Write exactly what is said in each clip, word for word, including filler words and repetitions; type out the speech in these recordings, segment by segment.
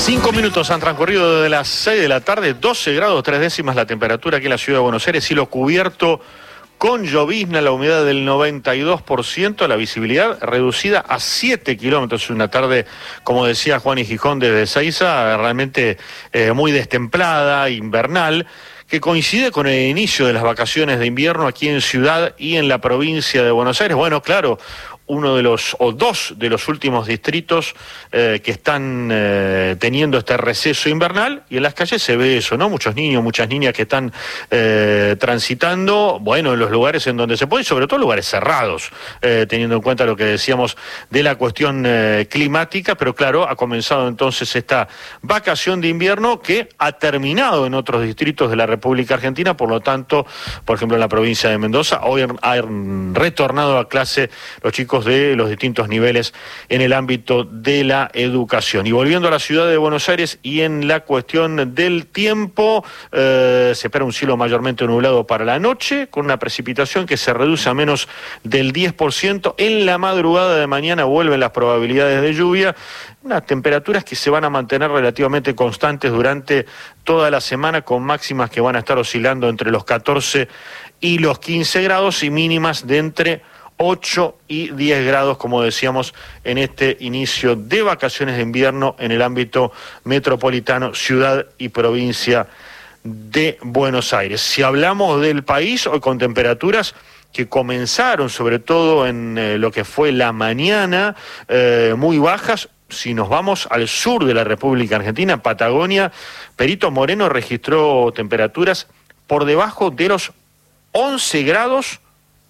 Cinco minutos han transcurrido desde las seis de la tarde, doce grados, tres décimas la temperatura aquí en la ciudad de Buenos Aires, cielo cubierto con llovizna, la humedad del noventa y dos por ciento, la visibilidad reducida a siete kilómetros, una tarde, como decía Juan y Gijón desde Ezeiza, realmente eh, muy destemplada, invernal, que coincide con el inicio de las vacaciones de invierno aquí en Ciudad y en la provincia de Buenos Aires. Bueno, claro, uno de los, o dos de los últimos distritos eh, que están eh, teniendo este receso invernal, y en las calles se ve eso, ¿no? Muchos niños, muchas niñas que están eh, transitando, bueno, en los lugares en donde se puede, y sobre todo lugares cerrados, eh, teniendo en cuenta lo que decíamos de la cuestión eh, climática, pero claro, ha comenzado entonces esta vacación de invierno que ha terminado en otros distritos de la República Argentina, por lo tanto, por ejemplo, en la provincia de Mendoza, hoy han retornado a clase los chicos de los distintos niveles en el ámbito de la educación. Y volviendo a la ciudad de Buenos Aires y en la cuestión del tiempo, eh, se espera un cielo mayormente nublado para la noche, con una precipitación que se reduce a menos del diez por ciento. En la madrugada de mañana vuelven las probabilidades de lluvia, unas temperaturas que se van a mantener relativamente constantes durante toda la semana, con máximas que van a estar oscilando entre los catorce y los quince grados y mínimas de entre ocho y diez grados, como decíamos, en este inicio de vacaciones de invierno en el ámbito metropolitano, ciudad y provincia de Buenos Aires. Si hablamos del país, hoy con temperaturas que comenzaron sobre todo en eh, lo que fue la mañana, eh, muy bajas. Si nos vamos al sur de la República Argentina, Patagonia, Perito Moreno registró temperaturas por debajo de los once grados,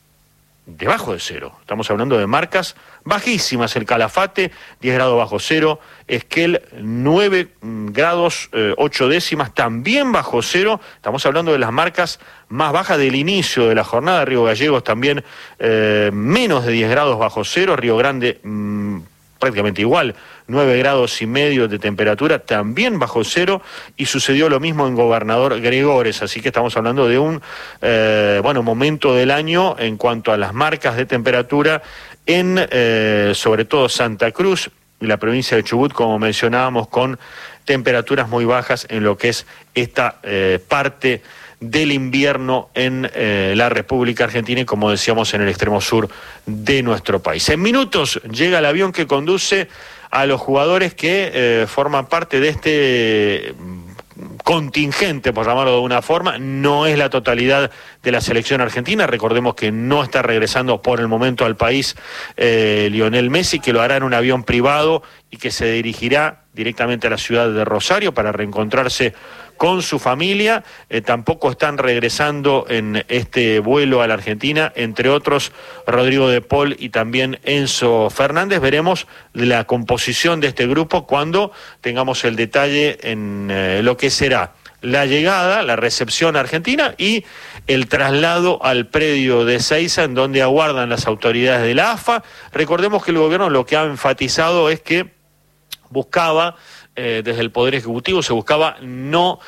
debajo de cero. Estamos hablando de marcas bajísimas. El Calafate, diez grados bajo cero. Esquel, nueve grados, eh, ocho décimas, también bajo cero. Estamos hablando de las marcas más bajas del inicio de la jornada. Río Gallegos también eh, menos de diez grados bajo cero. Río Grande mmm, prácticamente igual, nueve grados y medio de temperatura, también bajo cero, y sucedió lo mismo en Gobernador Gregores, así que estamos hablando de un eh, bueno momento del año en cuanto a las marcas de temperatura en eh, sobre todo Santa Cruz y la provincia de Chubut, como mencionábamos, con temperaturas muy bajas en lo que es esta eh, parte del invierno en eh, la República Argentina y, como decíamos, en el extremo sur de nuestro país. En minutos llega el avión que conduce a los jugadores que eh, forman parte de este contingente, por llamarlo de una forma. No es la totalidad de la selección argentina. Recordemos que no está regresando por el momento al país eh, Lionel Messi, que lo hará en un avión privado y que se dirigirá directamente a la ciudad de Rosario para reencontrarse con su familia. Eh, tampoco están regresando en este vuelo a la Argentina, entre otros, Rodrigo de Paul y también Enzo Fernández. Veremos la composición de este grupo cuando tengamos el detalle en eh, lo que será la llegada, la recepción argentina y el traslado al predio de Ezeiza, en donde aguardan las autoridades de la A F A. Recordemos que el gobierno lo que ha enfatizado es que buscaba, eh, desde el Poder Ejecutivo, se buscaba no,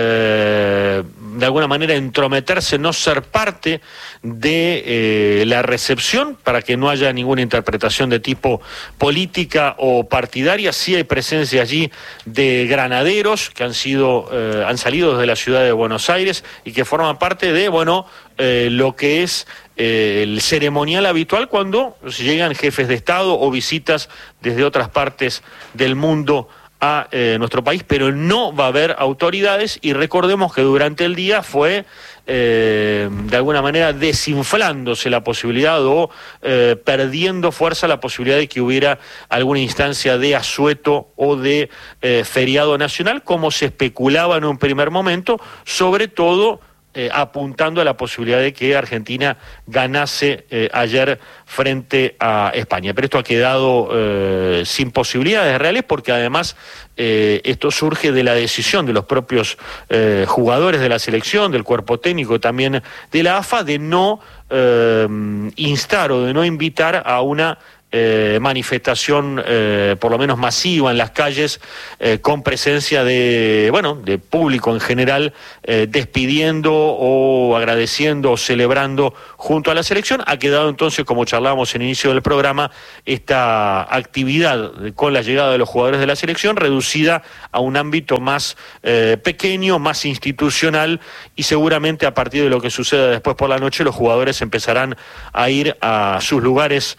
eh, de alguna manera, entrometerse, no ser parte de eh, la recepción, para que no haya ninguna interpretación de tipo política o partidaria. Sí hay presencia allí de granaderos que han sido, eh, han salido desde la ciudad de Buenos Aires y que forman parte de, bueno, eh, lo que es eh, el ceremonial habitual cuando llegan jefes de Estado o visitas desde otras partes del mundo a eh, nuestro país, pero no va a haber autoridades. Y recordemos que durante el día fue eh, de alguna manera desinflándose la posibilidad o eh, perdiendo fuerza la posibilidad de que hubiera alguna instancia de asueto o de eh, feriado nacional, como se especulaba en un primer momento, sobre todo Eh, apuntando a la posibilidad de que Argentina ganase eh, ayer frente a España. Pero esto ha quedado eh, sin posibilidades reales, porque además eh, esto surge de la decisión de los propios eh, jugadores de la selección, del cuerpo técnico también de la A F A, de no eh, instar o de no invitar a una eh, manifestación, eh, por lo menos masiva en las calles, eh, con presencia de, bueno, de público en general, eh, despidiendo o agradeciendo o celebrando junto a la selección. Ha quedado entonces, como charlábamos en el inicio del programa, esta actividad con la llegada de los jugadores de la selección reducida a un ámbito más eh, pequeño, más institucional, y seguramente a partir de lo que suceda después por la noche los jugadores empezarán a ir a sus lugares,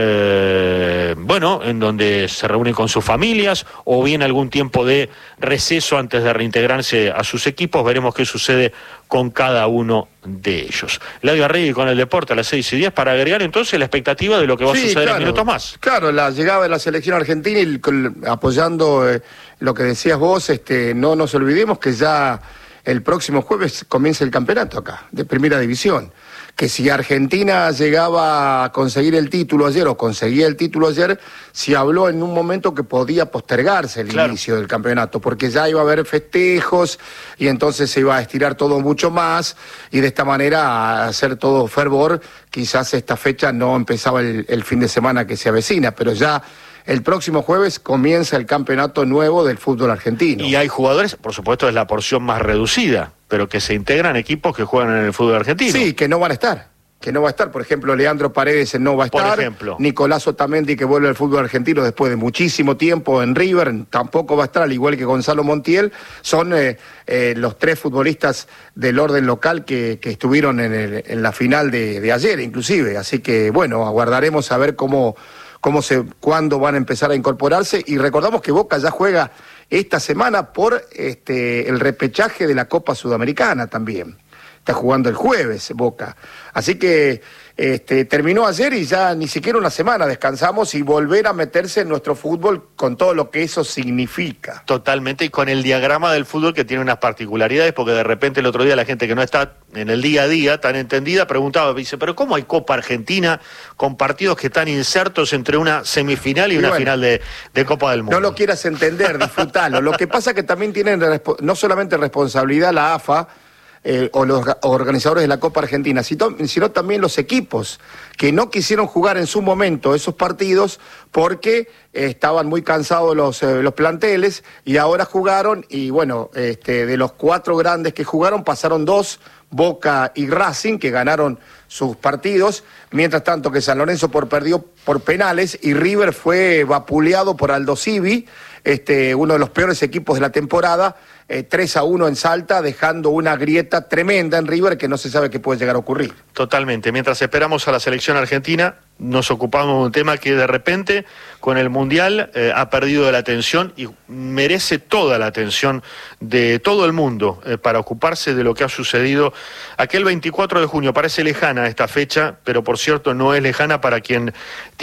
eh, bueno, en donde se reúnen con sus familias, o bien algún tiempo de receso antes de reintegrarse a sus equipos. Veremos qué sucede con cada uno de ellos. Eladio Arregui con el deporte a las seis y diez, para agregar entonces la expectativa de lo que va sí, a suceder claro, en minutos más. Claro, la llegada de la selección argentina y con, apoyando eh, lo que decías vos, este, no nos olvidemos que ya el próximo jueves comienza el campeonato acá, de primera división. Que si Argentina llegaba a conseguir el título ayer, o conseguía el título ayer, se habló en un momento que podía postergarse el claro. inicio del campeonato, porque ya iba a haber festejos, y entonces se iba a estirar todo mucho más, y de esta manera a hacer todo fervor. Quizás esta fecha no empezaba el, el fin de semana que se avecina, pero ya el próximo jueves comienza el campeonato nuevo del fútbol argentino. Y hay jugadores, por supuesto es la porción más reducida, pero que se integran equipos que juegan en el fútbol argentino. Sí, que no van a estar, que no va a estar. Por ejemplo, Leandro Paredes no va a estar. Por ejemplo. Nicolás Otamendi, que vuelve al fútbol argentino después de muchísimo tiempo en River, tampoco va a estar, al igual que Gonzalo Montiel. Son eh, eh, los tres futbolistas del orden local que, que estuvieron en, el, en la final de, de ayer, inclusive. Así que, bueno, aguardaremos a ver cómo... cómo se, cuándo van a empezar a incorporarse, y recordamos que Boca ya juega esta semana por este el repechaje de la Copa Sudamericana también. Está jugando el jueves Boca. Así que este, terminó ayer y ya ni siquiera una semana descansamos, y volver a meterse en nuestro fútbol con todo lo que eso significa. Totalmente, y con el diagrama del fútbol que tiene unas particularidades, porque de repente el otro día la gente que no está en el día a día tan entendida preguntaba, dice, pero ¿cómo hay Copa Argentina con partidos que están insertos entre una semifinal y, y una bueno, final de, de Copa del Mundo? No lo quieras entender, disfrutalo. Lo que pasa es que también tienen no solamente responsabilidad la A F A, Eh, o los organizadores de la Copa Argentina, sino, sino también los equipos que no quisieron jugar en su momento esos partidos porque eh, estaban muy cansados los, eh, los planteles, y ahora jugaron, y bueno, este, de los cuatro grandes que jugaron pasaron dos, Boca y Racing, que ganaron sus partidos, mientras tanto que San Lorenzo por perdió por penales, y River fue vapuleado por Aldo Civi, este, uno de los peores equipos de la temporada, eh, tres a uno en Salta, dejando una grieta tremenda en River que no se sabe qué puede llegar a ocurrir. Totalmente. Mientras esperamos a la selección argentina, nos ocupamos de un tema que de repente con el Mundial eh, ha perdido la atención, y merece toda la atención de todo el mundo eh, para ocuparse de lo que ha sucedido aquel veinticuatro de junio. Parece lejana esta fecha, pero por cierto no es lejana para quien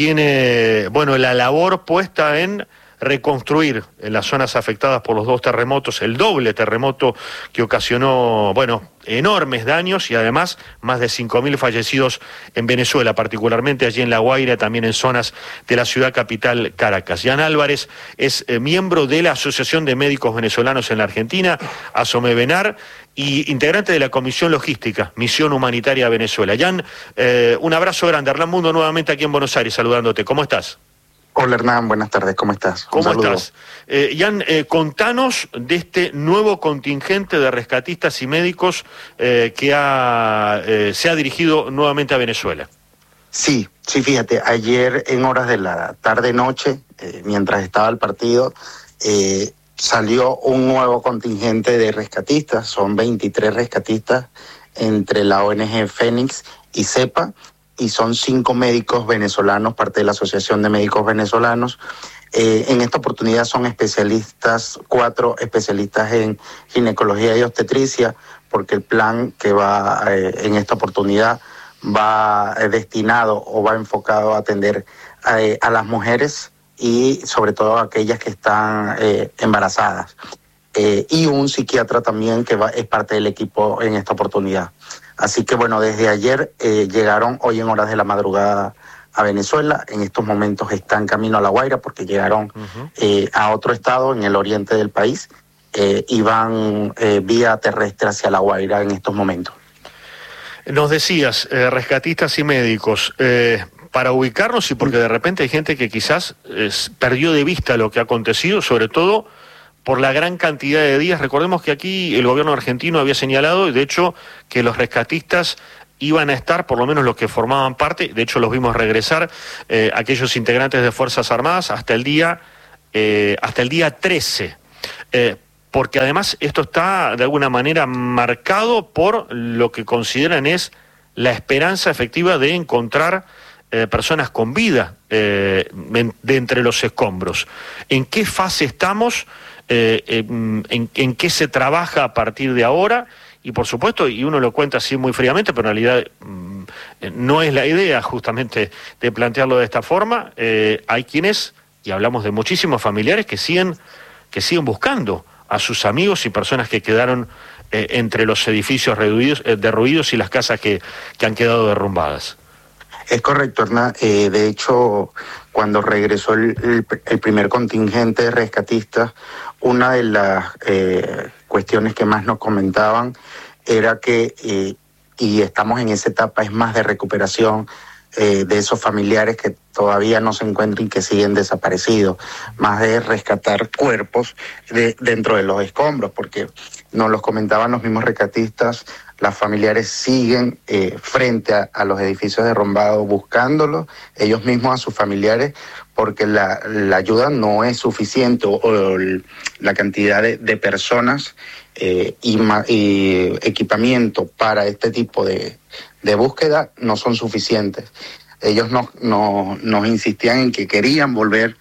tiene, bueno, la labor puesta en reconstruir en las zonas afectadas por los dos terremotos, el doble terremoto que ocasionó, bueno, enormes daños, y además más de cinco mil fallecidos en Venezuela, particularmente allí en La Guaira, también en zonas de la ciudad capital, Caracas. Jan Álvarez es eh, miembro de la Asociación de Médicos Venezolanos en la Argentina, ASOMEVENAR, y integrante de la Comisión Logística, Misión Humanitaria Venezuela. Jan, eh, un abrazo grande. Hernán Mundo nuevamente aquí en Buenos Aires saludándote. ¿Cómo estás? Hola Hernán, buenas tardes, ¿cómo estás? ¿Cómo estás? Eh, Jan, eh, contanos de este nuevo contingente de rescatistas y médicos eh, que ha, eh, se ha dirigido nuevamente a Venezuela. Sí, sí, fíjate, ayer en horas de la tarde-noche, eh, mientras estaba el partido, eh, salió un nuevo contingente de rescatistas, son veintitrés rescatistas entre la O N G Fénix y CEPA, y son cinco médicos venezolanos, parte de la Asociación de Médicos Venezolanos. Eh, en esta oportunidad son especialistas, cuatro especialistas en ginecología y obstetricia, porque el plan que va eh, en esta oportunidad va eh, destinado o va enfocado a atender eh, a las mujeres y sobre todo a aquellas que están eh, embarazadas. Eh, y un psiquiatra también que va, es parte del equipo en esta oportunidad. Así que bueno, desde ayer eh, llegaron hoy en horas de la madrugada a Venezuela. En estos momentos están camino a La Guaira porque llegaron uh-huh. eh, a otro estado en el oriente del país eh, y van eh, vía terrestre hacia La Guaira en estos momentos. Nos decías, eh, rescatistas y médicos, eh, para ubicarnos y porque de repente hay gente que quizás eh, perdió de vista lo que ha acontecido, sobre todo por la gran cantidad de días. Recordemos que aquí el gobierno argentino había señalado, y de hecho, que los rescatistas iban a estar, por lo menos los que formaban parte, de hecho los vimos regresar, eh, aquellos integrantes de Fuerzas Armadas, hasta el día, eh, hasta el día trece. Eh, porque además esto está de alguna manera marcado por lo que consideran es la esperanza efectiva de encontrar eh, personas con vida eh, en, de entre los escombros. ¿En qué fase estamos? Eh, en, en, ¿En qué se trabaja a partir de ahora? Y por supuesto, y uno lo cuenta así muy fríamente, pero en realidad mmm, no es la idea justamente de plantearlo de esta forma, eh, hay quienes, y hablamos de muchísimos familiares, que siguen, que siguen buscando a sus amigos y personas que quedaron eh, entre los edificios derruidos, eh, derruidos y las casas que, que han quedado derrumbadas. Es correcto, Hernán. Eh, de hecho, cuando regresó el, el, el primer contingente de rescatistas, una de las eh, cuestiones que más nos comentaban era que, eh, y estamos en esa etapa, es más de recuperación eh, de esos familiares que todavía no se encuentran y que siguen desaparecidos, más de rescatar cuerpos de, dentro de los escombros, porque nos los comentaban los mismos rescatistas. Las familiares siguen eh, frente a, a los edificios derrumbados buscándolos, ellos mismos a sus familiares, porque la, la ayuda no es suficiente o, o el, la cantidad de, de personas eh, y, ma, y equipamiento para este tipo de, de búsqueda no son suficientes. Ellos nos, nos, nos insistían en que querían volver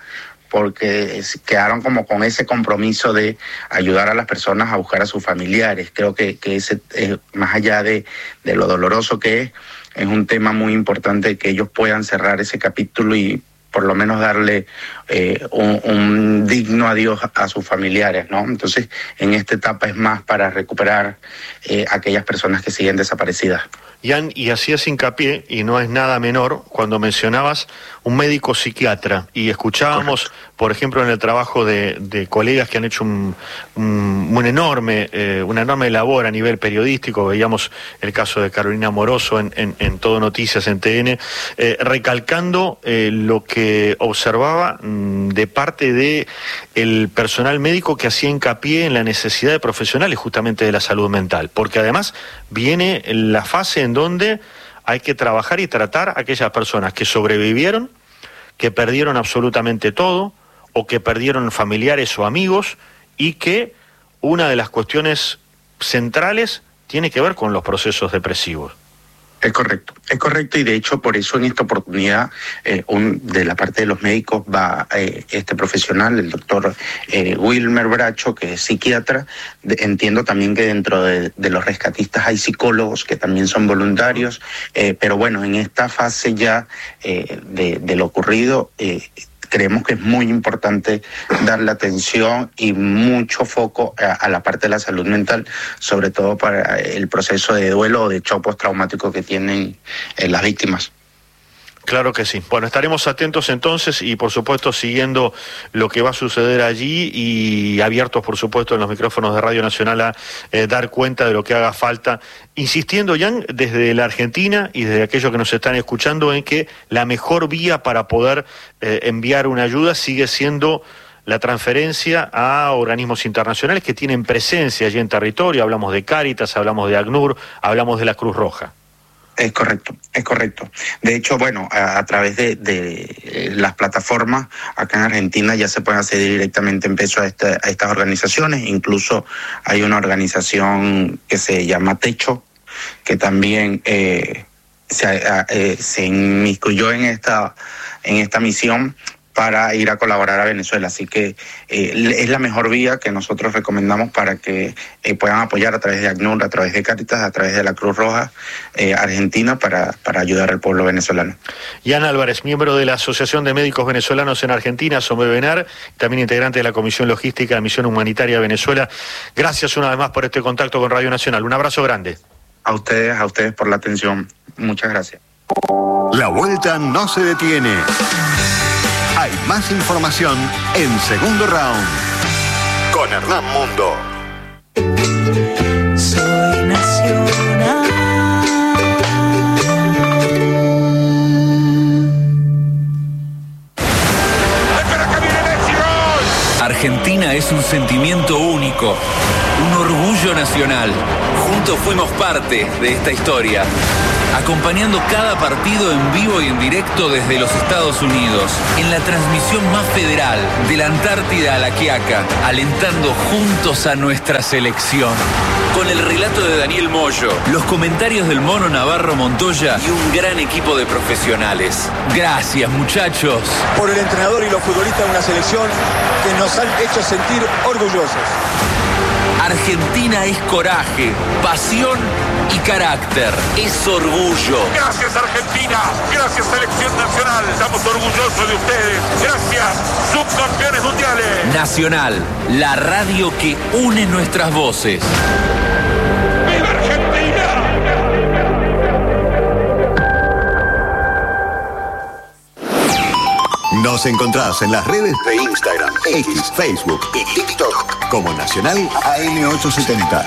porque quedaron como con ese compromiso de ayudar a las personas a buscar a sus familiares. Creo que, que ese, eh, más allá de, de lo doloroso que es, es un tema muy importante que ellos puedan cerrar ese capítulo y por lo menos darle eh, un, un digno adiós a sus familiares, ¿no? Entonces, en esta etapa es más para recuperar eh, aquellas personas que siguen desaparecidas. Ian, y hacías hincapié, y no es nada menor, cuando mencionabas un médico psiquiatra, y escuchábamos, correcto, por ejemplo, en el trabajo de, de colegas que han hecho un, un, un enorme, eh, una enorme labor a nivel periodístico, veíamos el caso de Carolina Moroso en, en, en Todo Noticias, en T N, eh, recalcando eh, lo que observaba mmm, de parte de el personal médico que hacía hincapié en la necesidad de profesionales justamente de la salud mental, porque además viene la fase en donde hay que trabajar y tratar a aquellas personas que sobrevivieron, que perdieron absolutamente todo, o que perdieron familiares o amigos, y que una de las cuestiones centrales tiene que ver con los procesos depresivos. Es correcto, es correcto, y de hecho por eso en esta oportunidad eh, un, de la parte de los médicos va eh, este profesional, el doctor eh, Wilmer Bracho, que es psiquiatra. De, entiendo también que dentro de, de los rescatistas hay psicólogos que también son voluntarios, eh, pero bueno, en esta fase ya eh, de, de lo ocurrido, eh, creemos que es muy importante darle atención y mucho foco a, a la parte de la salud mental, sobre todo para el proceso de duelo o de shock postraumático que tienen eh, las víctimas. Claro que sí. Bueno, estaremos atentos entonces y por supuesto siguiendo lo que va a suceder allí y abiertos por supuesto en los micrófonos de Radio Nacional a eh, dar cuenta de lo que haga falta, insistiendo, Jan, desde la Argentina y desde aquellos que nos están escuchando en que la mejor vía para poder eh, enviar una ayuda sigue siendo la transferencia a organismos internacionales que tienen presencia allí en territorio. Hablamos de Cáritas, hablamos de ACNUR, hablamos de la Cruz Roja. Es correcto, es correcto. De hecho, bueno, a, a través de, de las plataformas acá en Argentina ya se puede acceder directamente en peso a, esta, a estas organizaciones. Incluso hay una organización que se llama Techo, que también eh, se, a, eh, se inmiscuyó en esta, en esta misión para ir a colaborar a Venezuela. Así que eh, es la mejor vía que nosotros recomendamos para que eh, puedan apoyar a través de ACNUR, a través de Cáritas, a través de la Cruz Roja eh, Argentina para, para ayudar al pueblo venezolano. Ian Álvarez, miembro de la Asociación de Médicos Venezolanos en Argentina, Somevenar, también integrante de la Comisión Logística de Misión Humanitaria de Venezuela. Gracias una vez más por este contacto con Radio Nacional. Un abrazo grande. A ustedes, a ustedes por la atención. Muchas gracias. La vuelta no se detiene. Hay más información en Segundo Round con Hernán Mundo. Soy nacional. Argentina es un sentimiento único, un orgullo nacional. Juntos fuimos parte de esta historia, acompañando cada partido en vivo y en directo desde los Estados Unidos, en la transmisión más federal, de la Antártida a la Quiaca, alentando juntos a nuestra selección. Con el relato de Daniel Moyo, los comentarios del Mono Navarro Montoya y un gran equipo de profesionales. Gracias, muchachos. Por el entrenador y los futbolistas de una selección que nos han hecho sentir orgullosos. Argentina es coraje, pasión y carácter. Es orgullo. Gracias, Argentina. Gracias, Selección Nacional. Estamos orgullosos de ustedes. Gracias, subcampeones mundiales. Nacional, la radio que une nuestras voces. ¡Viva Argentina! Nos encontrás en las redes de Instagram, X, Facebook y TikTok como Nacional A M ochocientos setenta.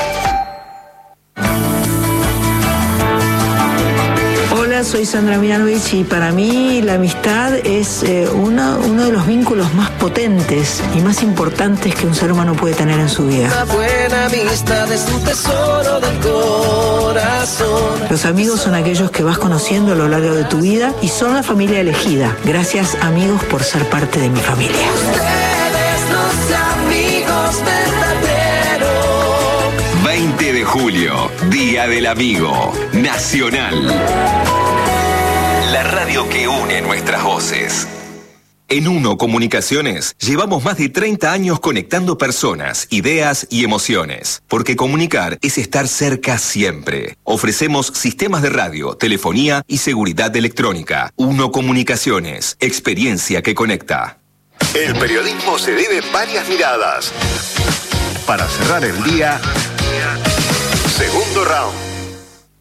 Hola, soy Sandra Mianovich y para mí la amistad es eh, uno, uno de los vínculos más potentes y más importantes que un ser humano puede tener en su vida. Una buena amistad es un tesoro del corazón. Los amigos son aquellos que vas conociendo a lo largo de tu vida y son la familia elegida. Gracias, amigos, por ser parte de mi familia. Ustedes los amigos verdaderos. veinte de julio, Día del Amigo, Nacional. La radio que une nuestras voces. En Uno Comunicaciones llevamos más de treinta años conectando personas, ideas y emociones. Porque comunicar es estar cerca siempre. Ofrecemos sistemas de radio, telefonía y seguridad electrónica. Uno Comunicaciones, experiencia que conecta. El periodismo se debe varias miradas. Para cerrar el día, segundo round.